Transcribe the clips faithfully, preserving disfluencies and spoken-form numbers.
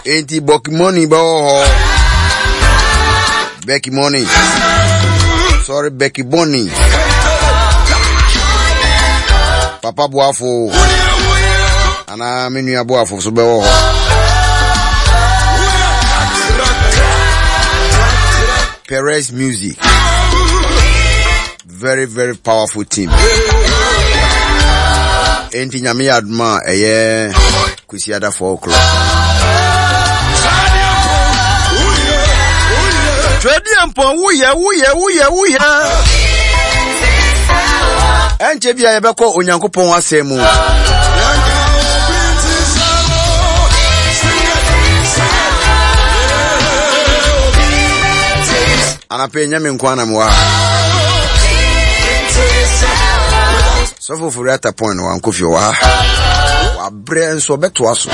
Enti Becky Money bo. Becky Money. Sorry, Becky Bonnie. Papa Boafo. Ana menu ya Boafo so be wo. Perez Music. Very, very powerful team. Enti nyame adma eye kusiada four o'clock. Twedi ampon wuye wuye wuye wuye. Enche bia ye beko Onyankopon asemu. Anape nyame nkwana mwa. So for for at a point one coffee wa. Wa brain so beto aso.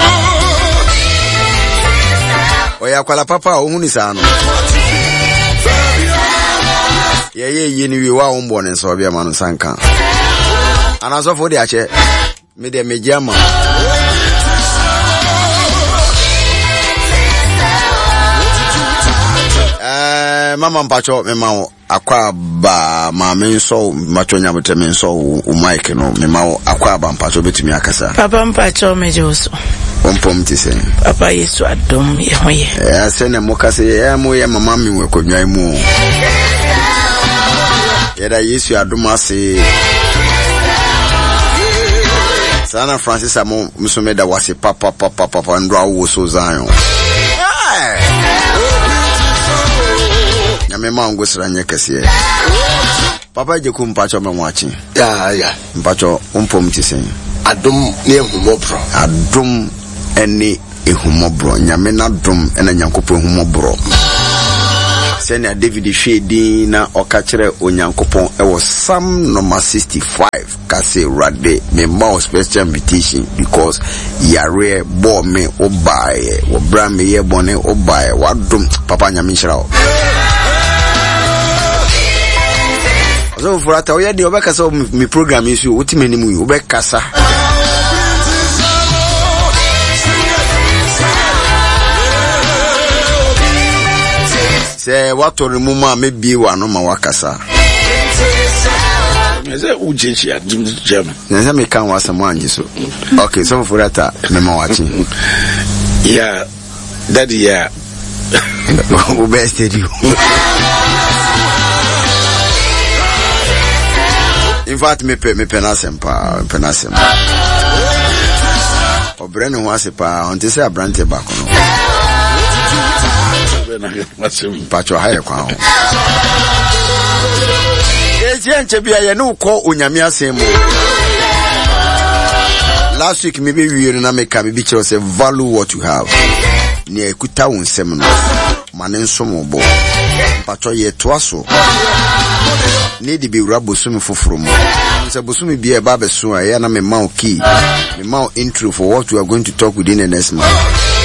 Oya kwala papa ohunu sa no. Ye ye ye ni wi wa ombo ne so bia ma no sanka. Ana so for de ache. Me de mejama. Eh mama mpacho me mawo akwa ba ma me nso macho nyamote me nso o mic no me mawo akwa ba mpacho betumi akasa. Papa mpacho meje oso. Ompom ti se. Papa Yesu adom ye hoye. Eh se ne mokase ye mo ye mama mi we kodwan mu. Ye da Yesu adom ase. Sana Francis amo musome da wase papa papa papa ndo awo so Zion. Nyame ma ngosra nyekese. Papa je ku mpacho me nwachi. Ya ya. Mpacho ompom ti se. Adom ne ehumobro. Adom ene ehumobro. Nyame na dom ena Nyankopon ehumobro. Senia David Shedi na okachire Onyankopon ewo Psalm number sixty-five kase rade me more special invitation because yare bo me obaye wo bra me ye bone obaye wadom papa nyame nhyira o. So for that we dey obekasa me program isu utimeni mu obekasa. Say what to remove me be one no ma wakasa. Say ujechi adum jam. Na me kan wasa mo anje so. Okay, so for that me ma watching. Yeah. Daddy yeah. We best you. In fact me pe me penasem pa penasem. Obreno ho asepa onte se abrante ba kono. Pacho haye kwa ho. Ejenche bia ye no ko onyame asemu. Last week me be wiye na me ka me bi kire say value what you have. Ni ekuta wonsem no. Mane nso mo bo. Pacho ye to aso. Ni di bi wura bosumi foforo mo. Nse bosumi bia ba beso a ye na me ma o key. Me ma o intro for what we are going to talk within the next month.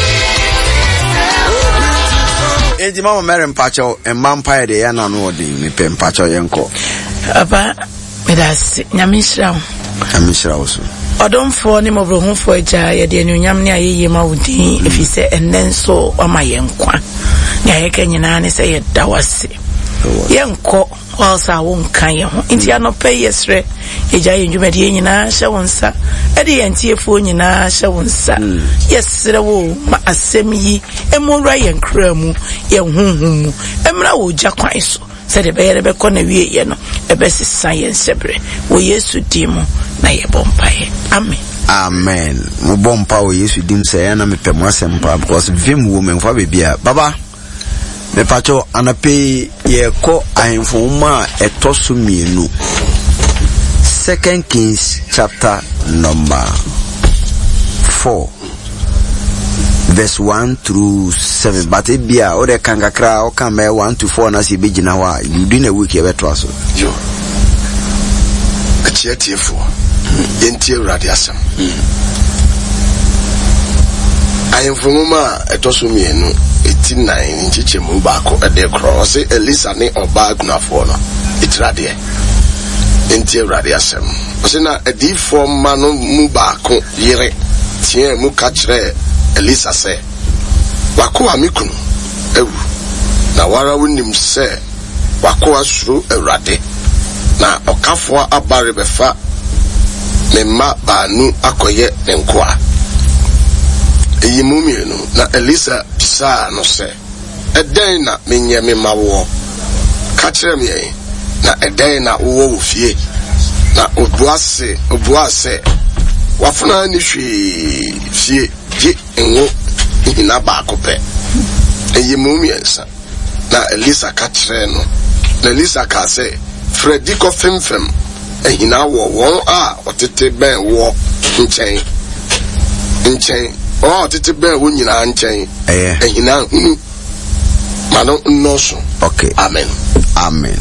Eji mama mere mpacho emampire de ya na no odi me pe mpacho yenko. Aba me da se nyamishra. Nyamishra oso. Odomfo ni mobrohunfo eja ye de nyam ne ayeye ma wudi efise ennenso ama yenkwa. Ne ayeke nyina ne se ye dawase. Yenko walsa wonkan ye ho. Inti anope yesre eja ye ndwumade nyina hye wonsa. Ede yentiefo nyina hye wonsa. Yesre wo ma asem yi emura yenkramu ye hunhumu. Emra wo gya kwan so. Se de beyere be kona wie ye no ebesisa ye nsebre. Wo Yesu dimu na ye bompae. Amen. Amen. Mo bompa wo Yesu dim se ya na mepe mo asempa because vim woman fa bebia. Baba me pacho anape ye ko ahemfoma etoso mienu. Second Kings chapter number four verse one through seven. But it be a ode kankakra o kan me one to four na se begina wa you din a week e beto aso. Yo. Achietiefo. Yentie urade asem. Ahemfoma etoso mienu eighty-nine nchiche mu ba ko e de cross Elisa ne oba gunafo no. Itrade. Yentie urade asem. Ose na edi form manu mu ba ko yire tie mu ka kire Elisa say wako amikunu ewu na wara wonim se wako asuru Awurade na okafo abare befa memma baanu akoye nenkoa eyi mumienu na Elisa bisa no se eden na menye memma wo ka kire me na eden na wo wo fie na obuase obuase wafuna ni hwe fie je enwo ina ba akope eyi mumiensa na Elisa ka kire no na Elisa ka se Fredi ko femfem ehina wo won a otete ben wo nchen nchen o otete ben wo nyina nchen ehina hunu mano nnoso. Okay, amen amen.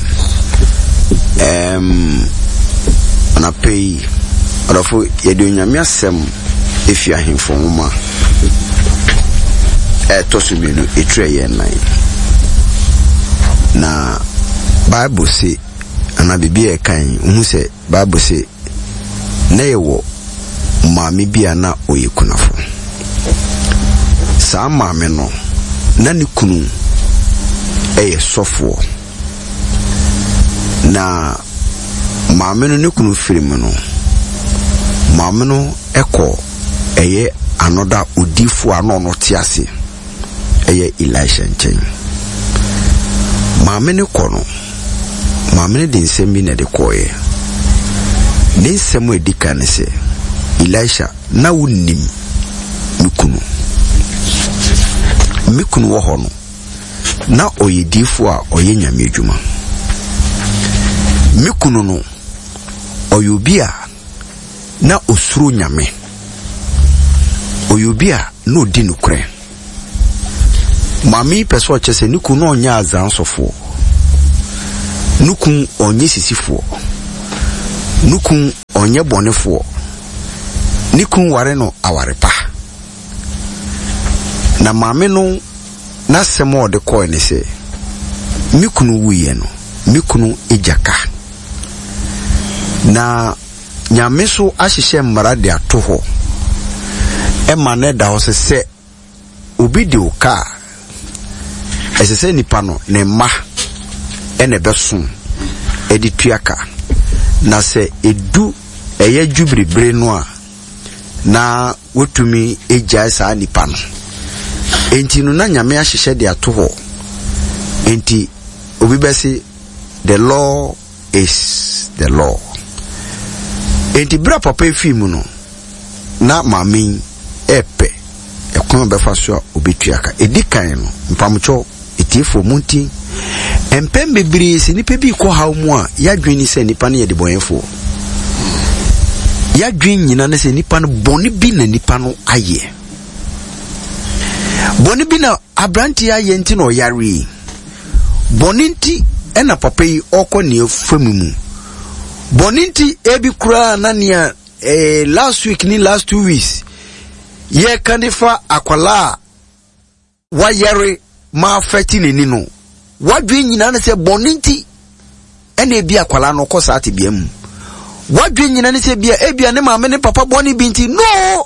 um ana pay orofo yedo nyame asem efi ahemfo nwoma e tosumenu etre ye nan na Bible say ana bibia kan hu se Bible say na yewo maame bia na oyekunafo sa maame no na ne kunu eye sofo na maame no ne kunu firim no maame no eko eye anoda odifo ano no tiase eye Elisha nchen maame ne kono maame ne de nsem bi na de koye ne nsem edika ne se Elisha na wonnim mikunu mikunu wo ho no na oyedifo a oye nyame adwuma mikunu no oyobia na osuru nyame oyobia no di nukre mami peso chese niku no nya azansofo nuku onye sisifo nuku onye bonefo niku ware no aware pa na mami no na semo de ko ni se mikunu wuye no mikunu ejaka na nyame so ahyehye mmara de ato ho e ma ne da ho se obi de oka esese nipa no ne ma ene beso edi tuaka na se edu eye jubribre no a na wotumi eja sa nipa no enti no na nyame ahyehye de ato ho enti obi besi the law is the law enti bra papa efimu no na mami epe ekon befa so obetuaka edikan no mpamcho etifo munti empem bebiri se nipa bi ko haw mu a yadwini se nipa ne yede boyefo yadwin nyina ne se nipa no boni bi na nipa no aye boni bi na abranti aye nti no yare boni nti ena papa yi okoni efamu mu boni nti ebi kura na nia eh, last week ni last two weeks ye kandifa akwala wa yare ma feti ni no wadwe nyina ne se boni nti ena ebi akwala no kosa ate biam wadwe nyina ne se bia ebia ne maame ne papa boni bi nti no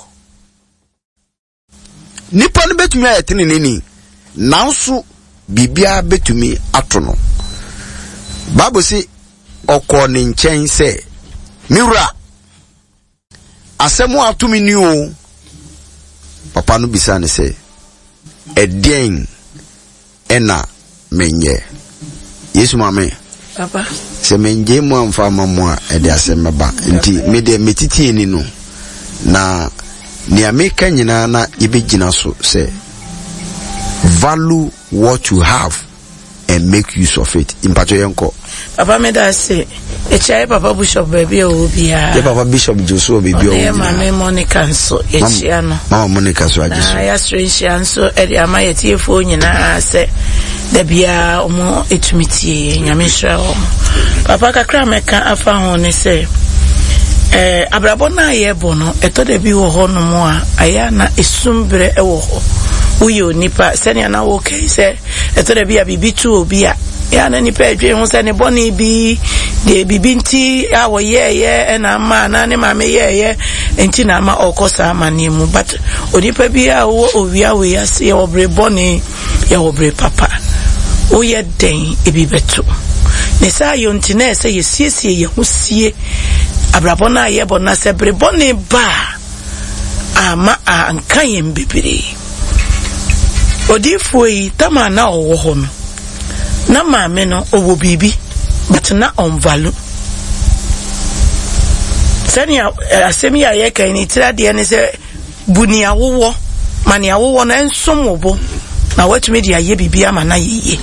nipa no betumi ayetene nini nanso bibia betumi atono Bible say oko ne nchen se miwra asemu atumi ni o papa no bisa ne se edien ena menye Yesu mame papa se menje mu amfa mamwa ede asemba nti me de metiti ni no na ni ameka nyina na ibegina so say value what you have and make use of it in pato yenko papa me da say e chai papa bishop baby o bia ye papa bishop Joshua baby o bia mama Monica so e chia no mama Monica so agiso na ya strange so e dia ma yetiefo nyina say da bia omo etumiti nyame hira o papa kakra meka afa ho ne say eh abrabo na yebo no eto de bi wo ho no mo a aya na esumbre e wo ho uyo nipa senia na wo kai se eto de bi a bibi tu obi a ya na nipa adwe ho se ne boni bi de bibinti awo ye ye na ma na ne ma me ye ye enti na ma okosa amani mu but onipa bi a wo owia we ase ye obre boni ye obre papa o ye den ebi beto ne sa yo ntine ese ye siesie ye husie abrabo na ye bona se bre boni ba ama anka ye mbibiri odifo yi tama na owo ho no na ma me no owo bibi but na on value senia asemi ya ye kan ni tira de ne se bunia wowo mane awowo na ensom obo na watumi de aye bibia ma na yeye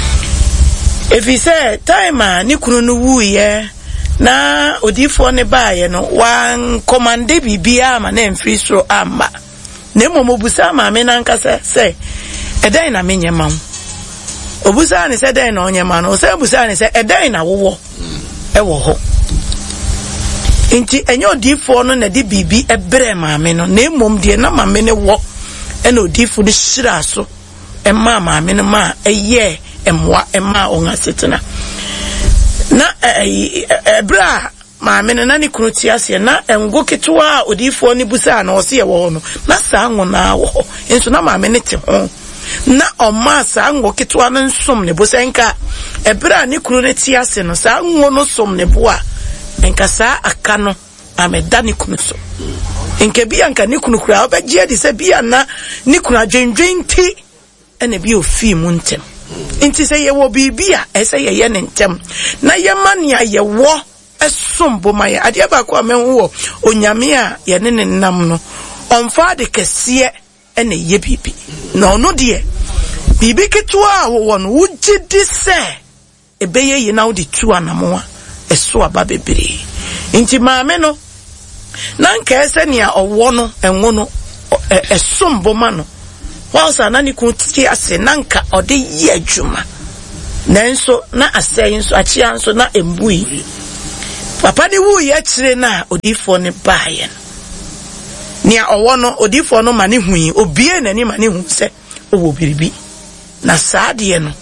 if he say time ni kunu no wu ye na odifo ne ba ye no wan commande bibia ma na emfiri so amba na momobusa ma me na nkasa se edan na menye mam obusa ni se den na onye ma no se obusa ni se edan na wowo e wo ho inti enyo odifo no na de bibi ebre ma me no na emom de na ma me ne wo e na odifo de shira so e ma ma me no ma eye emwa e ma onga setena na ebra ma me na ni kunu ti ase na engo ketwa odifo ni busa na o se ye wo no na sa anwo na wo enso na ma me ne te ho na oma sa anwo ketwa no nsom ne busa enka ebra ni kunu ne ti ase no sa anwo no som ne bo a enka sa aka no ameda ni kunu so enka bi anka ni kunu kura obegye de se bia na ni kunu adwendwenti ene bi ofi mu ntem inti se ye wo bibia ese ye ye ne ntem na ye mania ye wo esombo maya ade ba ko amenwo onyame a ye ne nam no onfa de kese ene ye bibi na ono de bibi ketwa wo no wugidi se ebeye ye na wo de tu anamo a eso aba bebere inti maame no na nka ese ne a owo no enwo no esombo ma no wasa na ni kunti ase nanka ode yi adwuma nanso na asɛn nso achia nso na embui papa ni wu ye kire na odifo ne baaye nia owo no odifo no mane hui obie nani mane hu se owo biribi na saade no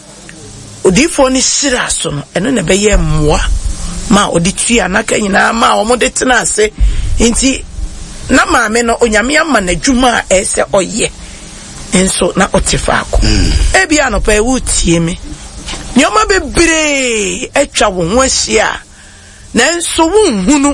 odifo ni shira so no eno ne beye mmoa ma oditua na kanyina ma omo de tena ase nti na maame no onyame ama na adwuma a ese oye enso na otifaako mm. Ebi anopa e wutie me nyoma bebre etwa wo ho ahia na enso wunhunu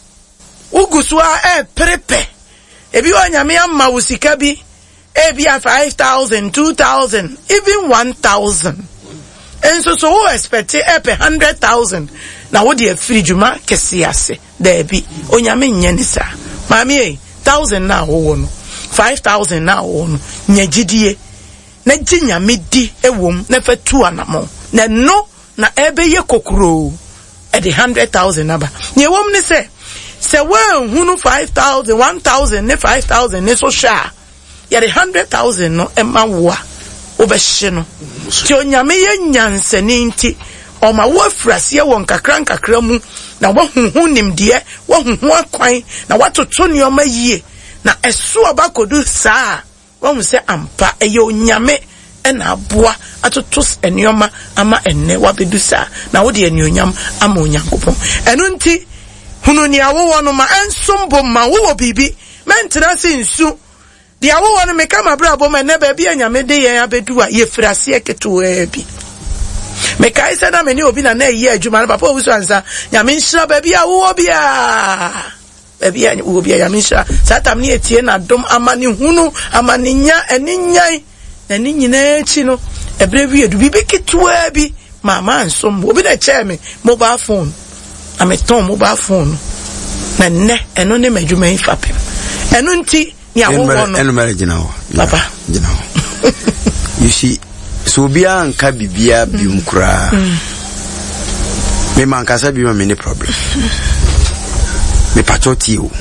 ugusu a e prepe ebi onyame amma wo sika bi ebi a five thousand two thousand even one thousand enso so wo expect e pe one hundred thousand na wo de afiri djuma kesi ase da bi onyame nye ni sa mami e one thousand na wo no five thousand na wo no nyagidie na ginyame di ewom na fatu anamo na no na ebe ye kokuro e de one hundred thousand aba nye wom ni se se we hunu five thousand one thousand ne five thousand ne so sha ye de one hundred thousand no e ma wo a obehye no ti onyame ye nyansani nti o ma wo afrase wo nkakra nkakra mu na wo huhu nimde wo huhu akwan na watoto ne o ma yie na eso abakodu saa won se ampa eye onyame ena aboa atotos enioma ama enne wabedu saa na wo de enionyam ama onyankopon enu nti hunu ni awo no ma ensombo ma wo bibi mentra se nsu de awo no me kama brabo ma ne ba bia nyame de yen abedu a ye frase eketo bi me kai se na me ni obi na na ye adwuma na papa obuso ansa nyame nhira ba bia wo bia ebi ya wo bia nyame nhira satam ni etie na dom amani hunu amani nya eninyai na ni nyina echi no ebre bi edu bi ketua bi mama nsom obi na che me mobile phone ameton mobile phone na ne eno ne madwuma ifapem eno nti ya wo no eno mare gina ho papa gina ho you see so bia anka bibia bium kura me man kasa bi ma me ne problem me patoti o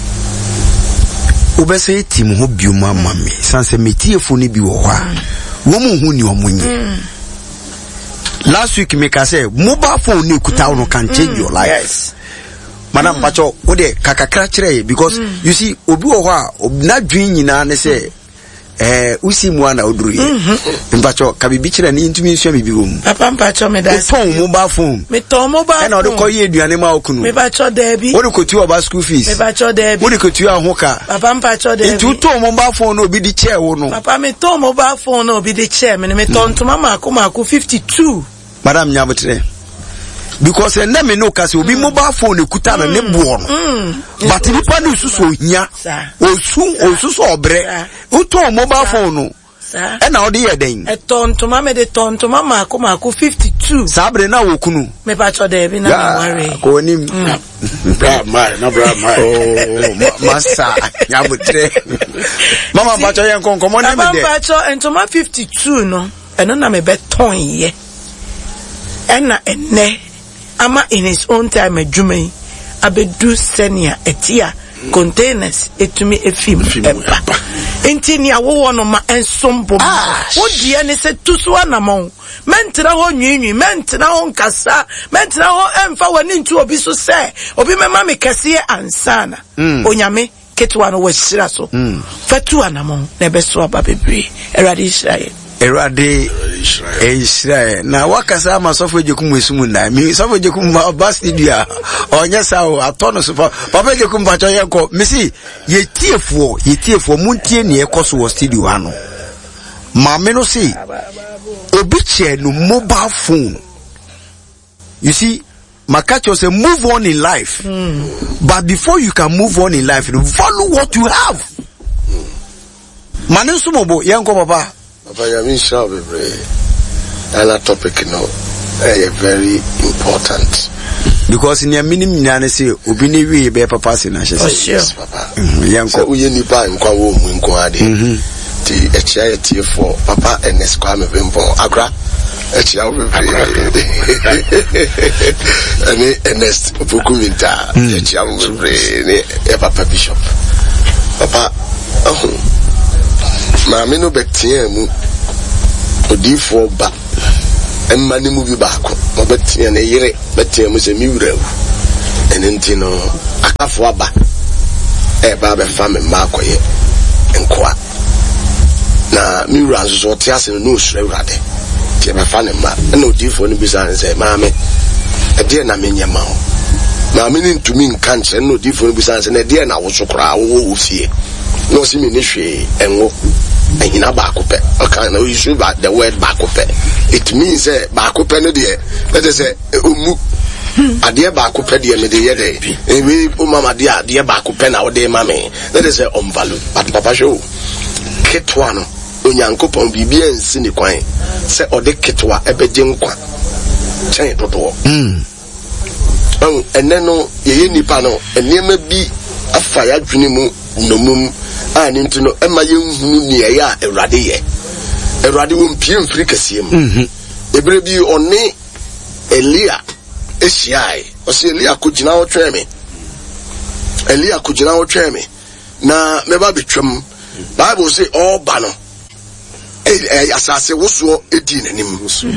obese tim ho bium ama me sanse metiefo ni bi wo ho a wo mu hu ni omunye last week me ka say mobile phone ni kuta no can change your life. Yes. Madam mm. Pacho wo de kakakra kire because mm. you see obi wo ho a na dwen nyina ne say eh usi mu ana oduru ye mpacho ka bibi kire ni ntumi nso bibi wo mu papa mpacho me da phone mobile phone me ton mobile phone na o de koye aduane ma okunu me pacho debi o de kotu oba school fees me pacho debi o de kotu ahoka papa mpacho debi ntu to mobile phone no obi di chair wo no papa me ton mobile phone no obi di chair me me ton to mama ko mako fifty-two madam nyabotre because en na me no kasi obi mobile phone ekuta na ne buo no but nipa no susu ohia osu osusu obre uto mobile phone no e na odi ye den e ton to mama de ton to mama ko mako fifty-two sabre na wokunu me pa cho de bi na me worry ko ni bra mai na bra mai oh masa nyabotre mama pa cho yen kon kon mo ni me de mama pa cho entoma fifty-two no eno na me be ton ye ena ene ama in his own time adwuma abedu senior etia containers etumi efim epa enti ni awo no ma ensombo wo die ne se tuso anamon mentra ho nwinwi mentra ho nkasa mentra ho emfa wani ntu obi so se obi mema me kase ansana onyame ketwa no washira so fatu anamon na beso aba bebre erade Israel erade Israel na wakasa masofo ejekum esumu na mi sofo ejekum ba studio onye sawo atono so papa ejekum pa choye ko misi yetiefuo yetiefuo muntie ne ekoso wo studio ano ma me no say obi che no mobile phone you see Makacho say move on in life mm. but before you can move on in life follow what you have manin sumobo yanko papa papa ya mi sha bebre ana topic no eh very important because in your minimum nyane say obi ne wi be papa se na hye yes papa yanko uye nipa nkwa wo mu nko ade ti echia yetie for papa enes kwa me bembo agra echia wo bebre ani enes opokuminta echia wo bebre ne e papa bishop papa oh ma me no betia mu odifo ba emma ni mu bi ba ko ma betia ne yire betia mu se mi wura enenti no akafo aba e ba be fa me ma koye enkoa na mi wura nso so tia se no osura wurade ti be fa ne ma na odifo ni bi sa se ma me e de na me nyama ho na me ni ntumi nka nche na odifo ni bi sa se na de na wo so kra wo wo fie no si me ni hwe enwo ehina ba ko pe okay na we use the word ba ko pe it means eh ba ko pe no de let us say omu ade ba ko pe de me de ye de e we o mama de ade ba ko pe na wo de mame let us say on value but papa show ketwa no onyankopon bibia nsi ni kwan se ode ketwa ebeje nkwa chen dodo mm oh eneno ye nipa no enema bi afa ya dwene mu nomum ani ntino ema yenhunu ni ya Ewrade ye Ewrade wo mpie mfiri kasiem mhm ebre bi oni Elia ehiai o se Elia ko gina wo tweme Elia ko gina wo tweme na meba betwam Bible say all bano eh asase wo so edi nanim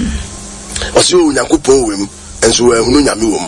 o se onyankopon wem enso ehunu nyame wom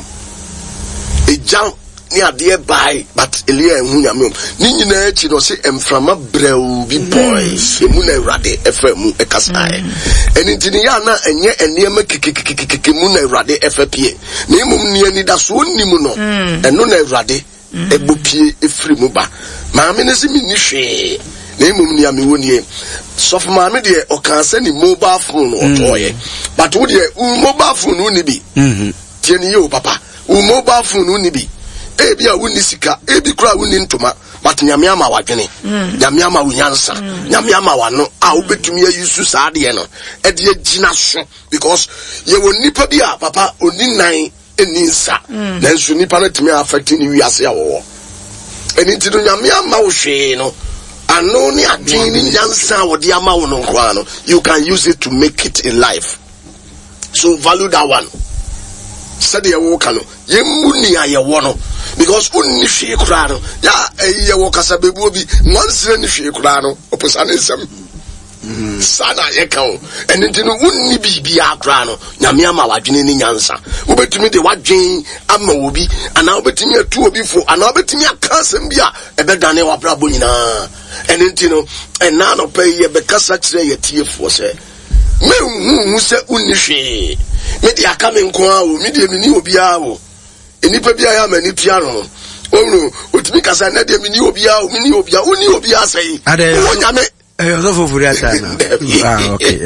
ejam ni ade bai but Elia ehunu nyame wom ni nyina echi no se emframa brew bi boys emu na Ewrade efa mu ekasai eni tini ya na enye enema kikikikiki mu na Ewrade efa pie na imum ni ani da so onimu no eno na Ewrade egbopie efri mu ba maame ne se mi ni hwe na imum ni amewoni sof maame de o kan se ni mobile phone otoye but wo de mobile phone uni bi mhm tie ni yo papa u mobile phone uni bi e bia woni sika e bi kura woni ntoma but nyame ama wadwene nyame ama wunyansa nyame ama wano a obetumi ayusu saade no e de agina so because ye woni pa bia papa oni nan eninsa na nso nipa na timi affect ni wiase ya wo eni ti do nyame ama wo hwe no ano ni adwene ni nyansa wo de ama wo no kwa no you can use it to make it in life so value that one said ye wo ka no ye muni aye wo no because unni hwe kura no ya ye wo kasa bebu obi nwansire ni hwe kura no opesa ne nsem sana yeka o ene nti no wonni bibia akra no nyame ama wadwene ni nyansa wobetumi de wadwen ama obi ana wobetumi atu obi fo ana wobetumi akasem bia ebedane wabrabo nyina ene nti no ena no pay ye bekasa kire ye tiefo se me hu se unni hwe me de aka me nko a o me de mini obi a o enipa bia ya mani tua no onu otumi kasa na de mini obi a o mini obi a oni obi a sei wo nyame eh so fofuri ata na ah okay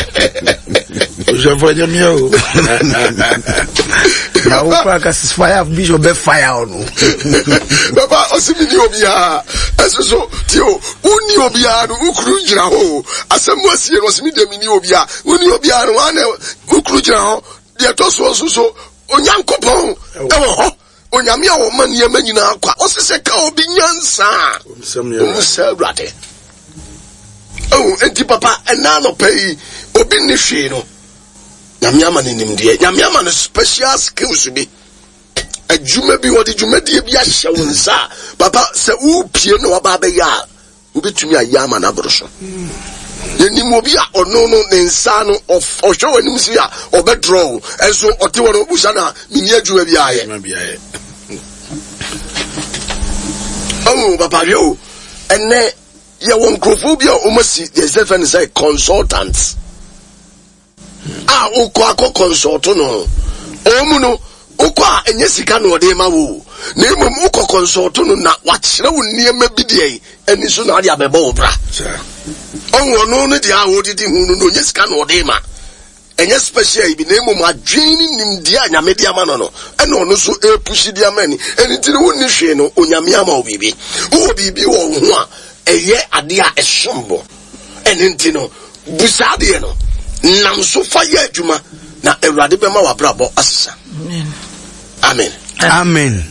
je vois bien mieux na o pa ka fire bishop be fire onu baba osimi ni obi a eso tio uni obi a no ukuru jira ho asemu asie no osimi de mini obi a uni obi a no ane ukuru jira ho de to so so so onyankopon ewo ho onyame a wo mani amanyina akwa osese ka obi nyansa omsem rate oh enti papa enano pay obi ni hwe no nyame ama ni nimde nyame ama no special skills bi adwuma bi wodi dwuma die bi ahye wonsa papa se u pie no aba ba ya ubetumi ayama na broso yeni mo bi a ono no nensa no of ohwo anim si a obedraw enso ote wo no busa na mini adwuma bi aye oh papa yo enne ya won crofobia almost the seven say consultants ah uko akọ consult no omu no uko a enye sika no de ma wo na emom uko consult no na wachire wo niema bi de eni so na ade abeba wo bra onwo no no de a wo didi hu no enye sika no de ma enye special bi na emom adwini nimdi anyame de ama no no ene ono so e pushi de ama ni eni tiri wo ni hwe no onyame ama wo bibi wo bibi wo ho a eye ade a esombo ene ntino busade no nam so fa ye adwuma na Awurade be ma wabrabo asesa amen amen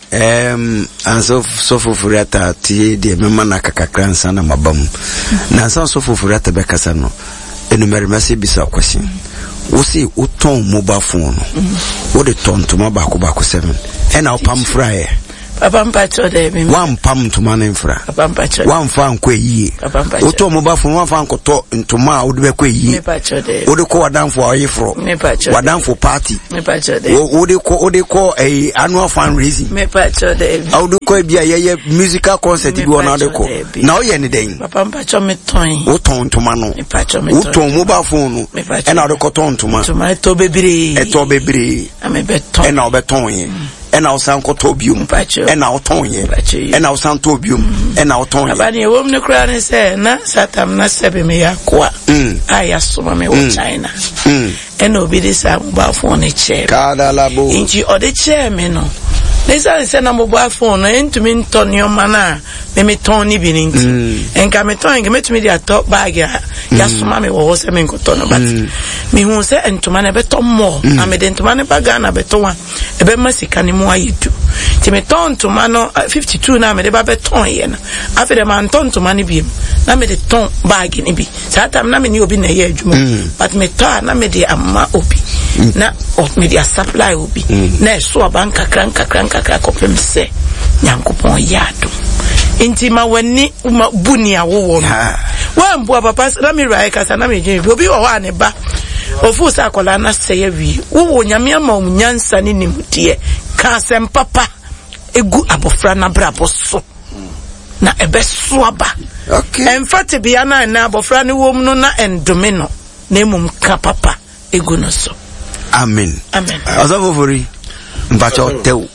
em anso so fofuriata tie de mema na kakakra nsa na mabam na anso so fofuriata be kasa no enumere mase bisa question wo si uton mobile phone wo de tontoma ba ko ba ko seven ena opam frae Papa mpacho de mi. Wan pam ntoma na infra. Papa mpacho. Wan fa nko eyi. Papa mpacho. Oto mo ba fun wan fa nko to ntoma a wo de be ko eyi. Me pacho de. Wo de ko wadanfo ayefro. Me pacho. Wadanfo party. Me pacho de. Wo de ko wo de ko eh annual fundraising. Me pacho de. Awu de ko bia ye musical concert bi wona de ko. Na o ye ne den. Papa mpacho me ton. Wo ton ntoma no. Me pacho me ton. Wo ton mobile phone no. E na de ko ton ntoma. Ntoma e to bebre. E to bebre. Ame be ton. E na o be ton ye. And our son Cotobium, and our tongue, and our son Tobium, and our tongue. But you won't cry and say, Na Satam Nasabi me a qua. I assume me with China. And no be this mobile phone a chair. Cadalabo. Inchi or the chairman. This I send a mobile phone and to me ton your mana. Me Tony being and come a tongue, met me their top bag. Yasuma me was a man cotono, but me who say and to man a better more. I made into man a bagana better one. A better massicanimo you do. Timeton to mano fifty two na me de ba beton yen. After the man ton to money beam. Na me de ton bag in ibi. Satam na me ni obi na ye adwuma. But me to na me de amma obi. Na of me de supply obi. Na so abanka kranka kranka kakopem se. Nyankopon yado. Inti ma wani uma bunia wo wo. Wa mbo papa na me rai kasa na me dwen obi wo wa ne ba. Ofu sa akola na seye wi. Wo nyame ama omnyansa ni nimtie. Ka sem papa egu abofra na brabo so. Na ebe so aba. Okay. Emfate bia na na abofra ni wom no na endome no. Na emum ka papa egu no so. Amen. Amen. Osafo fori. Mpacho tew.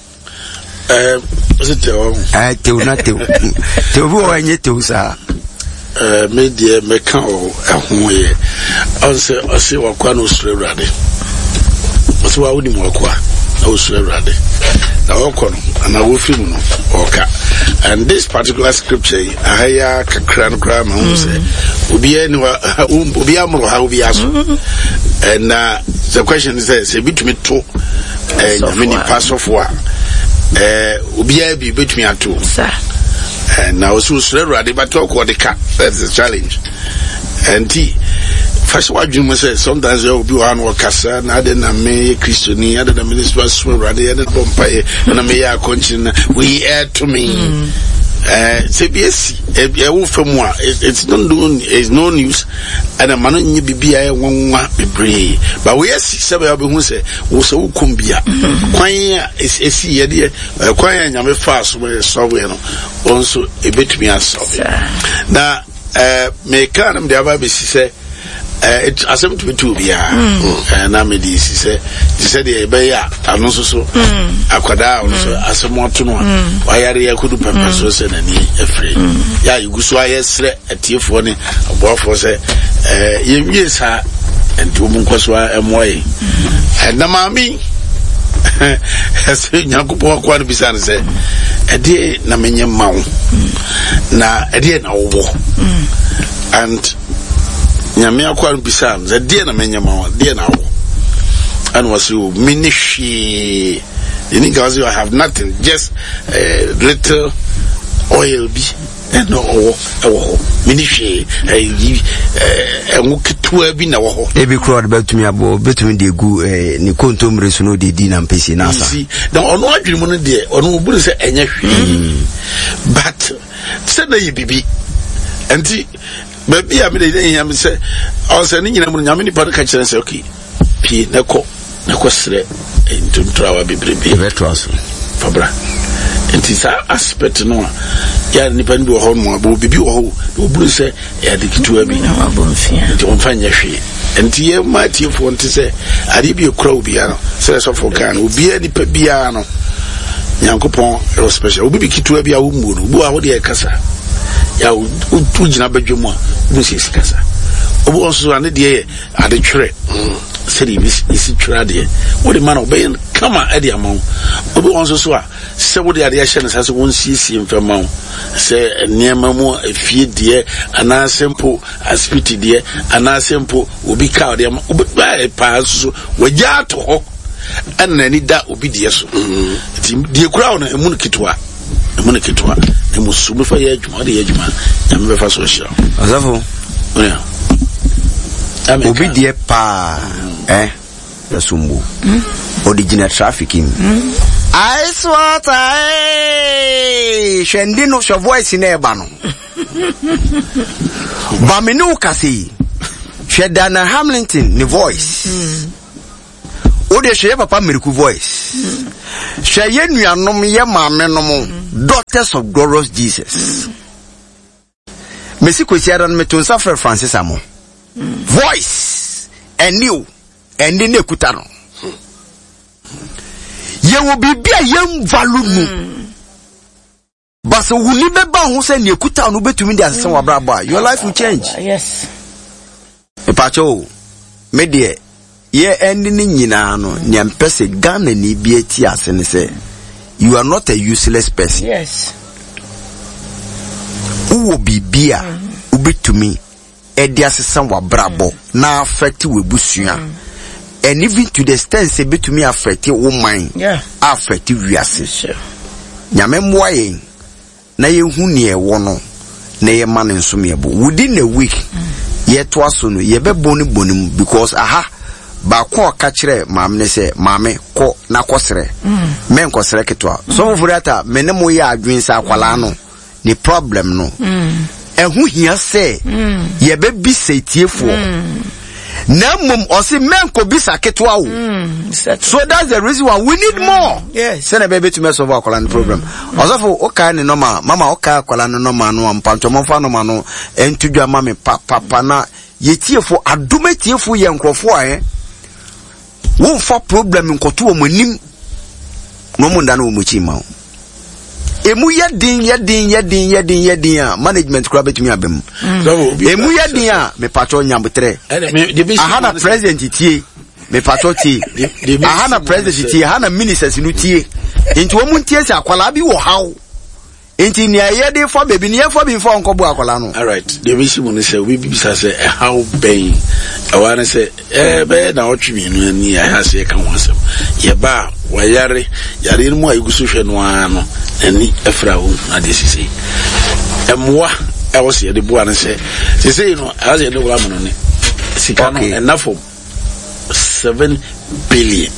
Eh, is it tew? Eh, tew na tew. Tew bu o enye tew sa. Eh, me die me kan o ehun ye. Onse ose wakwa no sure rade. Ose wa woni mo wakwa. Na sure rade. Na wakwa no ana wo film no oka. And this particular scripture aya kakran kra ma hu se obi ani wa obi amro ha obi aso. And uh, the question is say bitumi to eh many pass of wa eh obi abi bitumi ato. Sir. And now so sure ready but talk what the cat. That's the challenge. And he first what you must say sometimes you will be one or casa na de na me Christian other than minister so ready and bompire and me ya continue we add to me eh C B S e wo famu a it's not doing is no news and a man nyi bibia e wonwa bebre but we see say be hu say wo so wukum bia kwan esi ye de kwan ya nyame fa so we solve no onso ebetumi asolve na eh me kan dem aba be si say eh it asem to be to bia eh na me di si say di say de be ya anu so so akwada anu so asem oto no wa yare ya kudu pempe so say na ni efre ya iguso ayesre atiefo ne aboafo say eh ye wie sa enti omun kwaso emoye na mami ese nyakupo akwa no bisa ne say ede na menye mawo na ede na wo and nyame akwa no bisa ne ede na menye mawo ede na wo and was you minishi in English I have nothing just uh, little oil be and no oh minishi eh enwuketua bi na wo ho e bi crowd betumi abo betumi de gu ni kontomre so no de di na mpesi na asa na ono adwiri mu no de ono oburu se enya hwe but se na ye bibi enti baby a me de nya me se o se ni nyina mu nya me ni pa ka kire se okay pi na ko na ko sre entuntura wa bibrebe vetraso fabra enti sa aspect no ya ni pan bi wo ho no abo bibi wo ho oburu se ya de kitua bi na abo mfia enti on fanya hwe enti ye matie fo nti se ari bi okra obi ya no se so fo kan obi ani pa bia no nyankopon e special obi bi kitua bi a wo mu no bu a wo de kasa ya wo tujina badwemu a wo se kasa obu onso ane de ade twere service isi twere de wo de man obey kama ade amon obu onso so a se wo de ade ahye ne sase won sisi mfama se niema mu afie de ana sempo aspiti de ana sempo obi ka de obi pa so wagya to ho anna ni da obi de so ti de kura no emu kitwa emu kitwa emu sumu fa ye adwuma de ye adwuma ya me fa so hia azafo oya obi de pa eh da sumbu original trafficking I swear I shendino sho voice na eba no ba me no kasi Shedana Hamilton ni voice o de she papa miracle voice she ye nuanom ye maame nom Daughters of Glorious Jesus Messi kwesiara no metonsa Fred Francis amo voice and new and in ekuta no ye will be a young value but so will you be bound say ne ekuta no betumi dey asem wa braba your life will change yes e pacho me de ye ending nyina no ne mpese Ghana ni bi ati ase ne say you are not a useless person yes uwo bibia ubetumi edi asesa wa brabo na affect we busua and even to the extent say betumi affect woman yeah affect wiase sure nyame mmoa yen na ye hu ne e wo no na ye man nsome ebo within a week ye to aso no ye be boni bonim because aha ba ko ka kire maame ne say maame ko na kosere men kosere ketwa so furata mene mo ye adwen sa akwala no ni problem no ehu hia say ye be bi setiefo na mum osi men ko bisa ketwa wo so that's the reason why we need more yes say na be to mess over akwala no problem osofo o ka ni normal mama o ka akwala no normal no ampanto mo fa no ma no entudwa mama papa na ye tiefo adome tiefo ye nkrofo a wo fa problem nkoto wo manim no mo nda na wo muchi ma emu yedin yedin yedin yedin yedin a management kura betumi abem emu yedin a me patro nyambetre aha na president tie me patro tie aha na president tie aha na ministers nu tie enti wo mu tie se akwala bi wo hawo enti ni ayede for baby ni for bi for nkobo akwala no all right the mission mun say we bi say say how ben awana say eh be na otwi nu ani aha say ka ho asem ye ba wayare yare mu ayigusu hwe no ano ani afra wo ade sisi emwa e wo se de bo an say sisi no as ye de wo amno ne sika no enough seven billion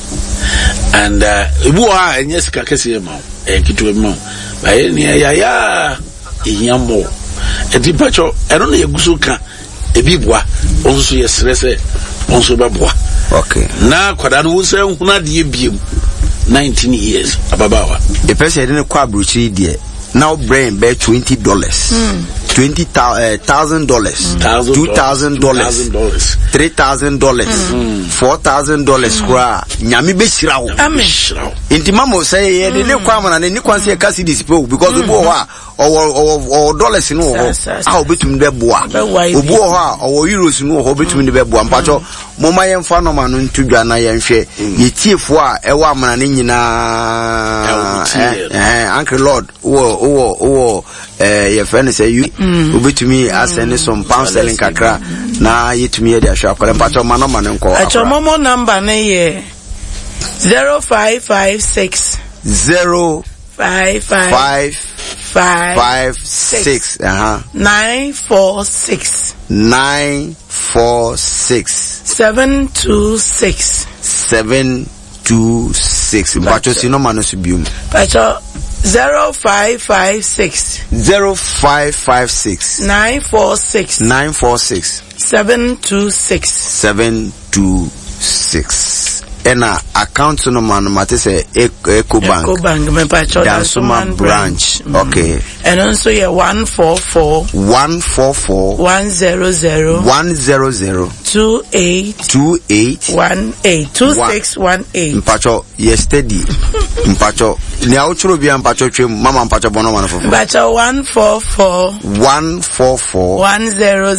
and uh ibu a enye sika kese ma e kitu ma ba ye ni ya ya ehia mo edi pacho eno na yeguso ka ebi boa onso yesere se onso be boa okay na kwada no wose huna de biem nineteen years ababawa the person didn't kwa bruchi de now brain be twenty dollars mm. twenty thousand dollars two thousand dollars three thousand dollars four thousand dollars kwa nyame be shirawo ameshirawo inti mama say ye de ne kwa mana ne kwan say kasi display because obo ho a o dollars no ho a obetum de boa obo ho a o euros no ho obetum de be boa mpacho moma ye mfa no ma no ntudwa na ye nhwe ye tiefo a e wa mana ne nyina eh uncle lord wo wo wo eh your friend say you obetumi asend some pound sterling kakra na yetumi ye de ahwa akole mpacho ma no ma ne nko acho momo number na ye zero five five six zero five five five five five six uh-huh nine four six nine four six seven two six seven two six mpacho sino mano subium pacho zero five five six zero five five six nine four six nine four six seven two six seven two six ena account no man mate say Eco Bank Eco Bank me pacho Dansoman branch mm. Okay and also yeah one four four one four four one zero zero one zero zero two eight two eight one eight two six one eight mpacho yesterday mpacho ni outro bi mpacho twem mama mpacho bono one four four mpacho one four four one four four one zero